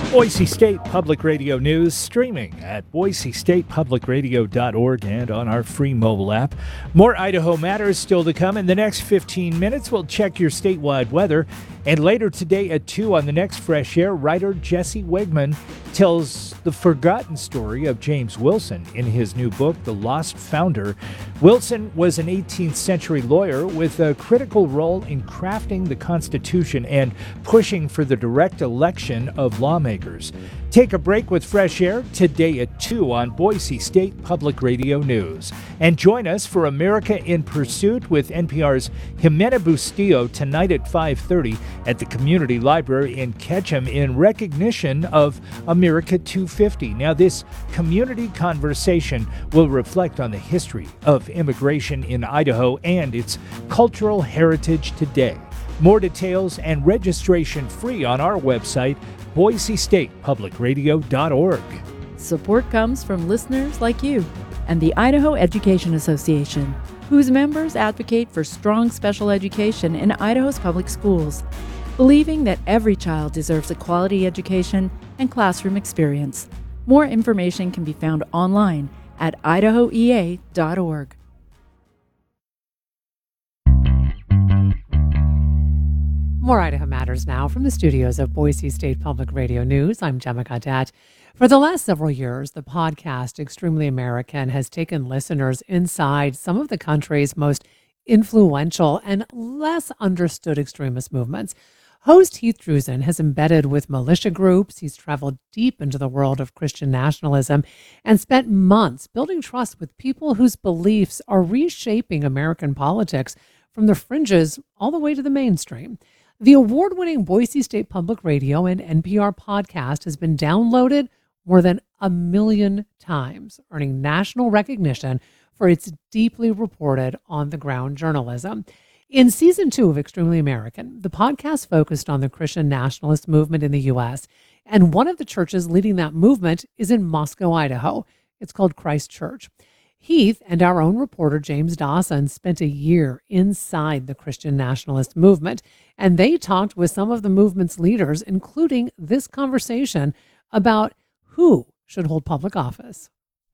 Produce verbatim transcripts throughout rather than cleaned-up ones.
Boise State Public Radio News, streaming at boise state public radio dot org and on our free mobile app. More Idaho Matters still to come. In the next fifteen minutes, we'll check your statewide weather. And later today at two on the next Fresh Air, writer Jesse Wegman tells the forgotten story of James Wilson in his new book, The Lost Founder. Wilson was an eighteenth century lawyer with a critical role in crafting the Constitution and pushing for the direct election of lawmakers. Take a break with Fresh Air today at two on Boise State Public Radio News. And join us for America in Pursuit with N P R's Jimena Bustillo tonight at five thirty at the Community Library in Ketchum in recognition of America two fifty. Now, this community conversation will reflect on the history of immigration in Idaho and its cultural heritage today. More details and registration free on our website, boise state public radio dot org. Support comes from listeners like you and the Idaho Education Association, whose members advocate for strong special education in Idaho's public schools, believing that every child deserves a quality education and classroom experience. More information can be found online at idaho e a dot org. More Idaho Matters now from the studios of Boise State Public Radio News. I'm Gemma Gaudette. For the last several years, the podcast Extremely American has taken listeners inside some of the country's most influential and less understood extremist movements. Host Heath Drusen has embedded with militia groups. He's traveled deep into the world of Christian nationalism and spent months building trust with people whose beliefs are reshaping American politics from the fringes all the way to the mainstream. The award-winning Boise State Public Radio and N P R podcast has been downloaded more than a million times, earning national recognition for its deeply reported on-the-ground journalism. In season two of Extremely American, the podcast focused on the Christian nationalist movement in the U S, and one of the churches leading that movement is in Moscow, Idaho. It's called Christ Church. Heath and our own reporter, James Dawson, spent a year inside the Christian nationalist movement, and they talked with some of the movement's leaders, including this conversation about who should hold public office.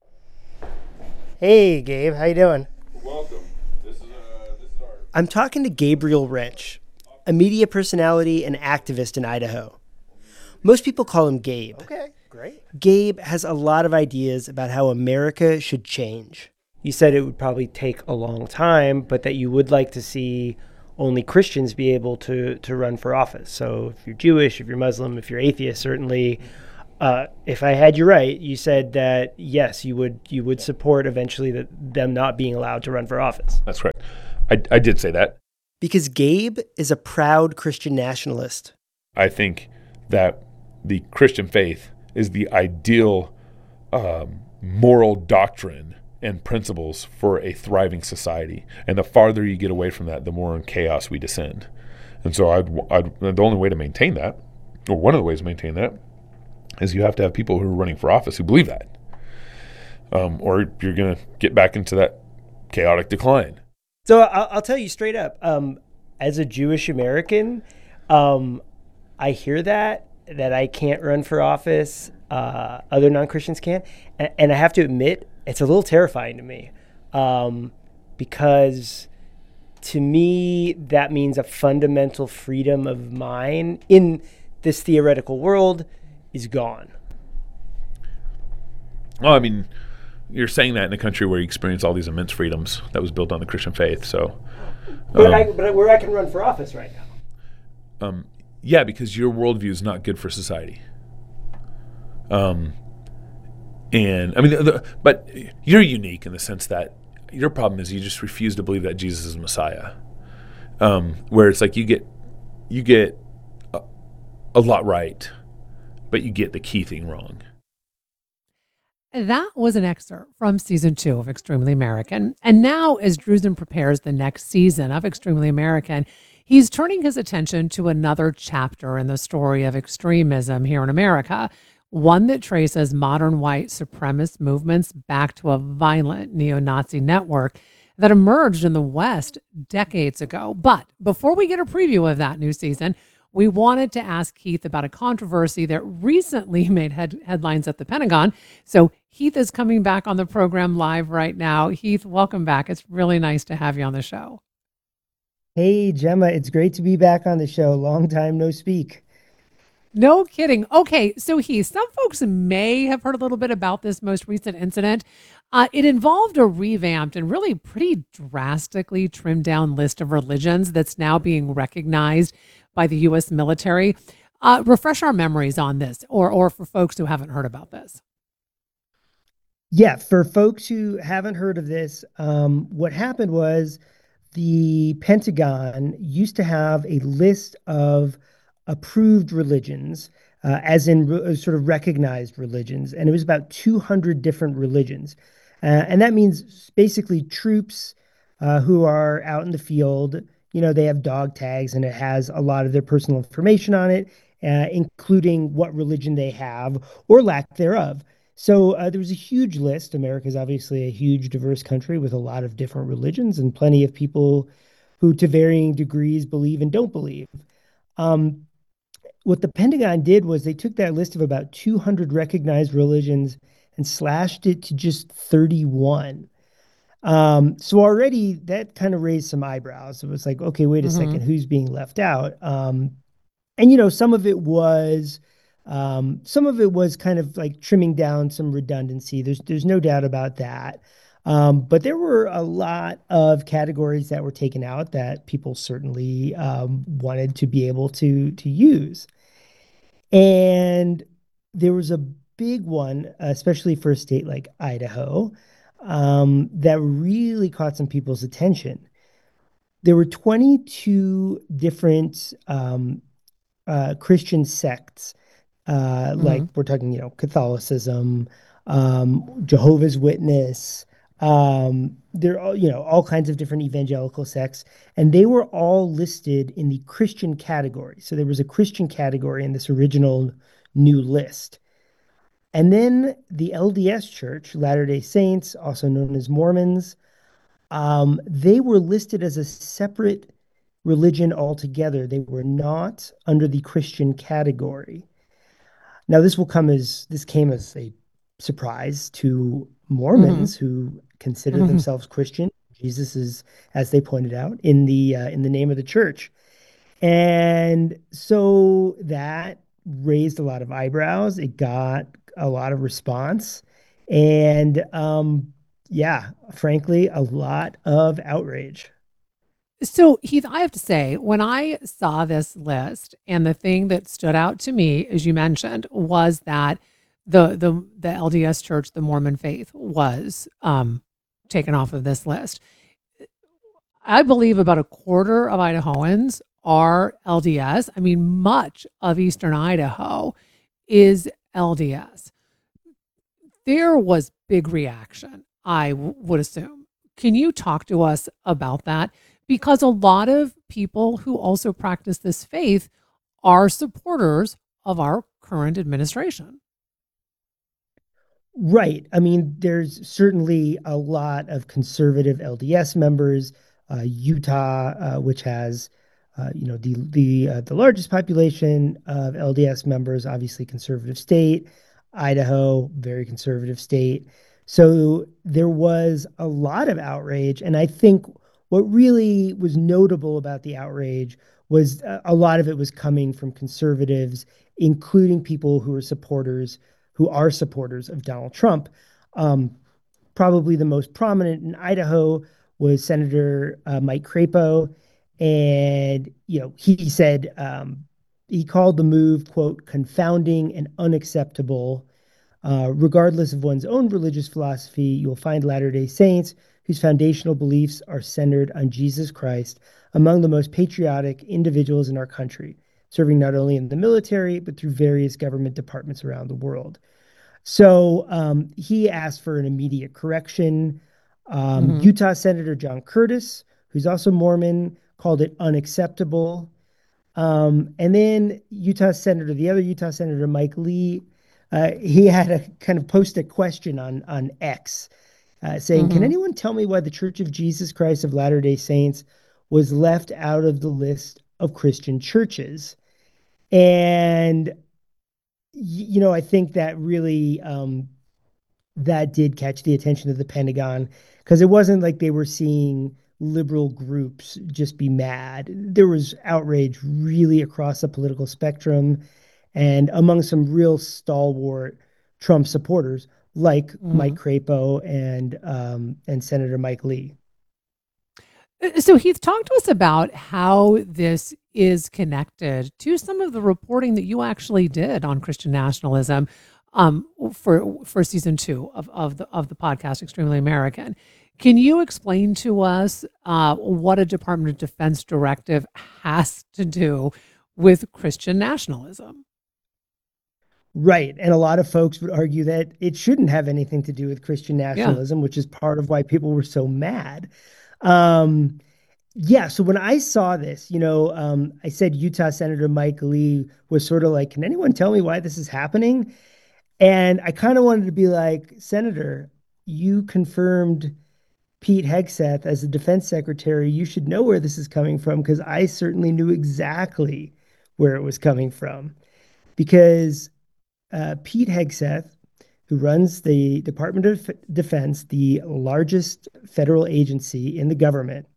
Hey, Gabe, how you doing? Welcome. This is, uh, this is our... I'm talking to Gabriel Rich, a media personality and activist in Idaho. Most people call him Gabe. Okay, great. Gabe has a lot of ideas about how America should change. You said it would probably take a long time, but that you would like to see only Christians be able to, to run for office. So if you're Jewish, if you're Muslim, if you're atheist, certainly. Uh, if I had you right, you said that, yes, you would you would support eventually that them not being allowed to run for office. That's correct. I, I did say that. Because Gabe is a proud Christian nationalist. I think that the Christian faith is the ideal um, moral doctrine and principles for a thriving society. And the farther you get away from that, the more in chaos we descend. And so I'd, I'd, the only way to maintain that, or one of the ways to maintain that, is you have to have people who are running for office who believe that. Um, or you're going to get back into that chaotic decline. So I'll, I'll tell you straight up, um, as a Jewish American, um, I hear that, that I can't run for office, uh, other non-Christians can. And, and I have to admit, it's a little terrifying to me, um, because to me, that means a fundamental freedom of mine in this theoretical world is gone. Well, I mean, you're saying that in a country where you experience all these immense freedoms that was built on the Christian faith. So, but, um, I, but where I can run for office right now. Um, yeah, because your worldview is not good for society. Um, and I mean, the, the, but you're unique in the sense that your problem is you just refuse to believe that Jesus is Messiah. Um, where it's like you get you get a, a lot right, but you get the key thing wrong. That was an excerpt from season two of Extremely American. And now, as Drusen prepares the next season of Extremely American, he's turning his attention to another chapter in the story of extremism here in America, one that traces modern white supremacist movements back to a violent neo-Nazi network that emerged in the West decades ago. But before we get a preview of that new season, we wanted to ask Heath about a controversy that recently made head- headlines at the Pentagon. So Heath is coming back on the program live right now. Heath, welcome back. It's really nice to have you on the show. Hey, Gemma, it's great to be back on the show. Long time no speak. No kidding. Okay, so Heath, some folks may have heard a little bit about this most recent incident. Uh, it involved a revamped and really pretty drastically trimmed down list of religions that's now being recognized by the U S military. Uh, refresh our memories on this, or or for folks who haven't heard about this. Yeah, for folks who haven't heard of this, um, what happened was the Pentagon used to have a list of approved religions, uh, as in re- sort of recognized religions, and it was about two hundred different religions. Uh, and that means basically troops uh, who are out in the field, you know, they have dog tags and it has a lot of their personal information on it, uh, including what religion they have or lack thereof. So uh, there was a huge list. America is obviously a huge, diverse country with a lot of different religions and plenty of people who, to varying degrees, believe and don't believe. Um, what the Pentagon did was they took that list of about two hundred recognized religions and slashed it to just thirty-one. Um, so already that kind of raised some eyebrows. It was like, okay, wait a Mm-hmm. second, who's being left out? Um, and you know, some of it was um, some of it was kind of like trimming down some redundancy. There's there's no doubt about that. Um, but there were a lot of categories that were taken out that people certainly um, wanted to be able to to use. And there was a big one, especially for a state like Idaho, um, that really caught some people's attention. There were twenty-two different um, uh, Christian sects, uh, like Mm-hmm. we're talking, you know, Catholicism, um, Jehovah's Witness. Um, there are, you know, all kinds of different evangelical sects, and they were all listed in the Christian category. So there was a Christian category in this original new list. And then the L D S Church, Latter-day Saints, also known as Mormons, um, they were listed as a separate religion altogether. They were not under the Christian category. Now, this will come as this came as a surprise to Mm-hmm. Mormons who consider themselves Christian. Jesus is, as they pointed out, in the uh, in the name of the church, and so that raised a lot of eyebrows. It got a lot of response, and um, yeah, frankly, a lot of outrage. So, Heath, I have to say, when I saw this list, and the thing that stood out to me, as you mentioned, was that the the the L D S Church, the Mormon faith, was um, taken off of this list. I believe about a quarter of Idahoans are L D S. I mean, much of Eastern Idaho is L D S. There was big reaction, I w- would assume. Can you talk to us about that? Because a lot of people who also practice this faith are supporters of our current administration. Right. I mean, there's certainly a lot of conservative L D S members. Uh, Utah, uh, which has, uh, you know, the the uh, the largest population of L D S members, obviously conservative state. Idaho, very conservative state. So there was a lot of outrage, and I think what really was notable about the outrage was uh, a lot of it was coming from conservatives, including people who were supporters who are supporters of Donald Trump. Um, probably the most prominent in Idaho was Senator uh, Mike Crapo, and you know he said um, he called the move quote confounding and unacceptable. Uh, regardless of one's own religious philosophy, you'll find Latter-day Saints whose foundational beliefs are centered on Jesus Christ among the most patriotic individuals in our country, serving not only in the military but through various government departments around the world. So um, he asked for an immediate correction. Um, Mm-hmm. Utah Senator John Curtis, who's also Mormon, called it unacceptable. Um, and then Utah Senator, the other Utah Senator, Mike Lee, uh, he had a kind of post a question on on X, uh, saying, "Can Mm-hmm. anyone tell me why the Church of Jesus Christ of Latter-day Saints was left out of the list of Christian churches?" And, you know, I think that really, um, that did catch the attention of the Pentagon because it wasn't like they were seeing liberal groups just be mad. There was outrage really across the political spectrum and among some real stalwart Trump supporters like Mike Mhm. Crapo and um, and Senator Mike Lee. Uh, So Heath, talk to us about how this is connected to some of the reporting that you actually did on Christian nationalism um, for for season two of, of the of the podcast Extremely American. Can you explain to us uh, what a Department of Defense directive has to do with Christian nationalism? Right. And a lot of folks would argue that it shouldn't have anything to do with Christian Yeah. nationalism, which is part of why people were so mad. Um, yeah. So when I saw this, you know, um, I said Utah Senator Mike Lee was sort of like, can anyone tell me why this is happening? And I kind of wanted to be like, Senator, you confirmed Pete Hegseth as the defense secretary. You should know where this is coming from because I certainly knew exactly where it was coming from. Because uh, Pete Hegseth, who runs the Department of Defense, the largest federal agency in the government,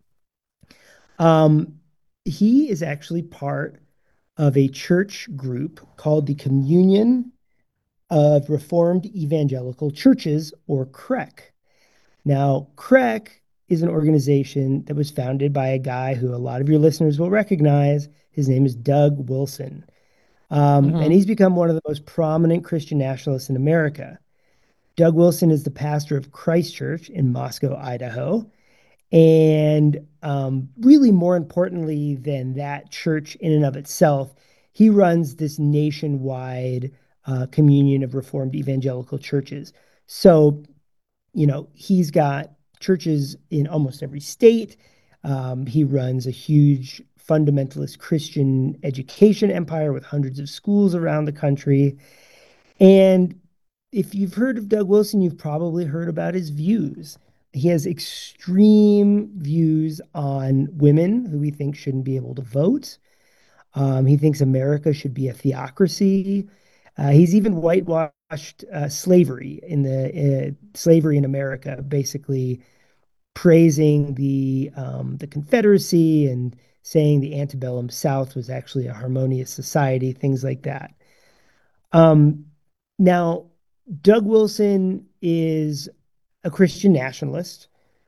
um, he is actually part of a church group called the Communion of Reformed Evangelical Churches, or C R E C. Now, C R E C is an organization that was founded by a guy who a lot of your listeners will recognize. His name is Doug Wilson. Um, and Hmm. he's become one of the most prominent Christian nationalists in America. Doug Wilson is the pastor of Christ Church in Moscow, Idaho. And um, really, more importantly than that church in and of itself, he runs this nationwide uh, communion of Reformed evangelical churches. So, you know, he's got churches in almost every state. Um, he runs a huge fundamentalist Christian education empire with hundreds of schools around the country. And if you've heard of Doug Wilson, you've probably heard about his views. He has extreme views on women who he thinks shouldn't be able to vote. Um, he thinks America should be a theocracy. Uh, he's even whitewashed uh, slavery in the uh, slavery in America, basically praising the um, the Confederacy and saying the antebellum South was actually a harmonious society, things like that. Um, now, Doug Wilson is a Christian nationalist.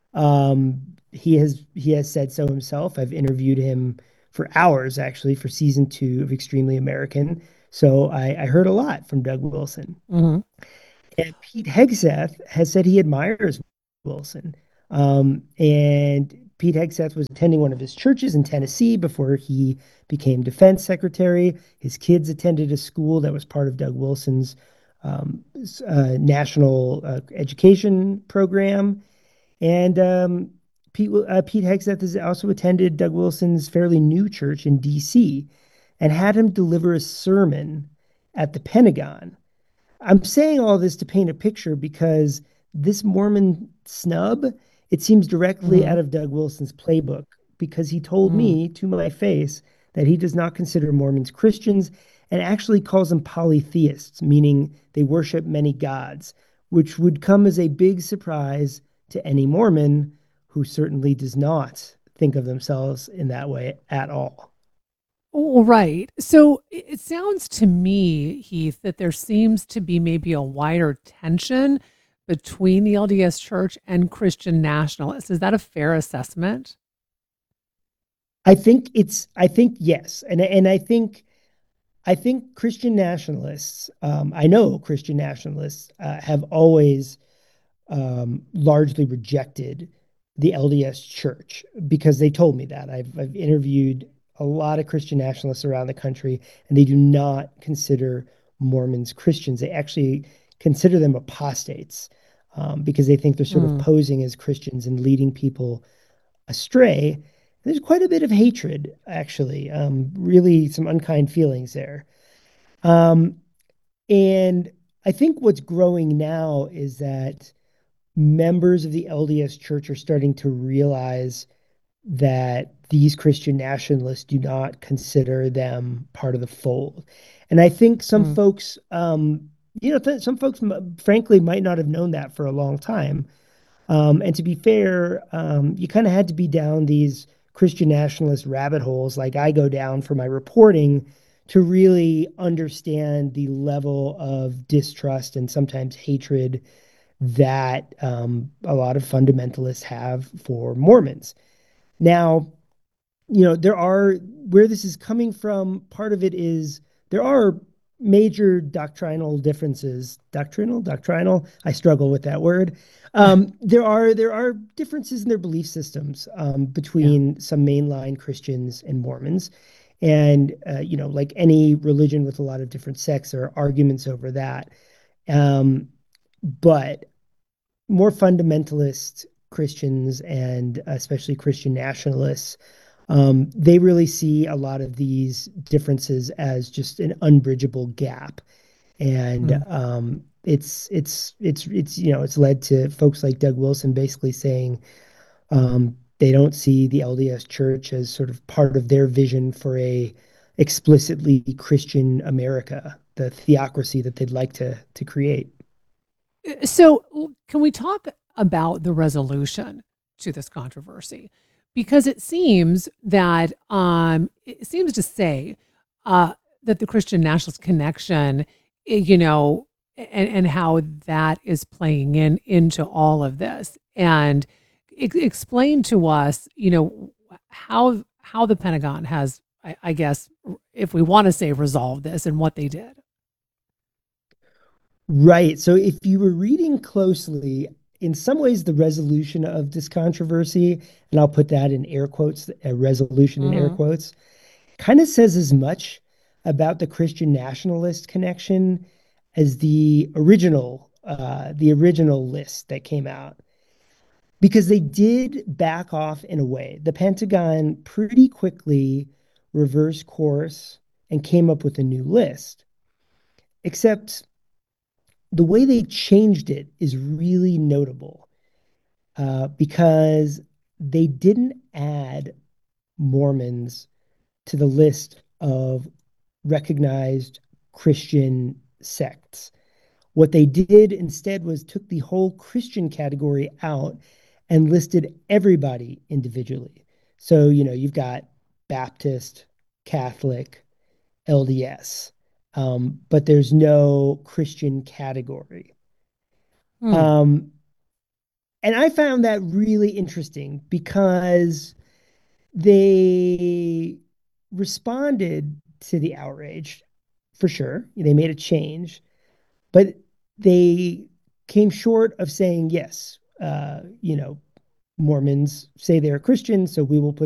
Um, he has he has said so himself. I've interviewed him for hours actually for season two of Extremely American. So I, I heard a lot from Doug Wilson. Hmm. And Pete Hegseth has said he admires Wilson. Um, and Pete Hegseth was attending one of his churches in Tennessee before he became defense secretary. His kids attended a school that was part of Doug Wilson's um, uh, national uh, education program. And um, Pete, uh, Pete Hegseth has also attended Doug Wilson's fairly new church in D C and had him deliver a sermon at the Pentagon. I'm saying all this to paint a picture because this Mormon snub, it seems directly Hmm. out of Doug Wilson's playbook because he told Hmm. me to my face that he does not consider Mormons Christians and actually calls them polytheists, meaning they worship many gods, which would come as a big surprise to any Mormon who certainly does not think of themselves in that way at all. Oh, right. So it it sounds to me, Heath, that there seems to be maybe a wider tension between the L D S Church and Christian nationalists. Is that a fair assessment? I think it's I think yes. And and I think I think Christian nationalists, um, I know Christian nationalists uh, have always um, largely rejected the L D S Church because they told me that. I've, I've interviewed a lot of Christian nationalists around the country, and they do not consider Mormons Christians. They actually consider them apostates um, because they think they're sort of Mm. posing as Christians and leading people astray. There's quite a bit of hatred, actually, um, really some unkind feelings there. Um, and I think what's growing now is that members of the L D S Church are starting to realize that these Christian nationalists do not consider them part of the fold. And I think some Mm. folks, um, you know, th- some folks, m- frankly, might not have known that for a long time. Um, and to be fair, um, you kind of had to be down these Christian nationalist rabbit holes like I go down for my reporting to really understand the level of distrust and sometimes hatred that um, a lot of fundamentalists have for Mormons. Now, you know, there are where this is coming from, part of it is there are major doctrinal differences. Doctrinal, doctrinal, I struggle with that word. Um, there are there are differences in their belief systems um, Yeah. between some mainline Christians and Mormons. And uh, you know, like any religion with a lot of different sects, there are arguments over that. Um, but more fundamentalist Christians and especially Christian nationalists, um, they really see a lot of these differences as just an unbridgeable gap. And Mm. um, it's it's it's it's you know it's led to folks like Doug Wilson basically saying um, they don't see the L D S Church as sort of part of their vision for a explicitly Christian America, the theocracy that they'd like to to create. So, l- can we talk about the resolution to this controversy? Because it seems that um, it seems to say uh, that the Christian nationalist connection, eh, you know, and, and how that is playing in into all of this, and ex- explain to us, you know, how how the Pentagon has, I, I guess, if we want to say, resolved this and what they did. Right. So if you were reading closely, in some ways, the resolution of this controversy, and I'll put that in air quotes, a resolution in air Hmm. quotes, kind of says as much about the Christian nationalist connection as the original, uh, the original list that came out, because they did back off in a way. The Pentagon pretty quickly reversed course and came up with a new list, except the way they changed it is really notable uh, because they didn't add Mormons to the list of recognized Christian sects. What they did instead was took the whole Christian category out and listed everybody individually. So, you know, you've got Baptist, Catholic, L D S, um, but there's no Christian category. Hmm. Um, and I found that really interesting because they responded to the outrage for sure. They made a change, but they came short of saying, yes, uh, you know, Mormons say they're Christian, so we will put